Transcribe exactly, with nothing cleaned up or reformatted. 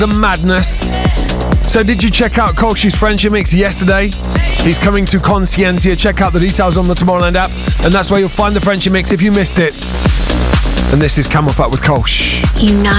The madness. So did you check out Kolshi's Friendship Mix yesterday? He's coming to Consciencia. Check out the details on the Tomorrowland app, and that's where you'll find the Friendship Mix if you missed it. And this is Camel Fat with Kolsh. Unite.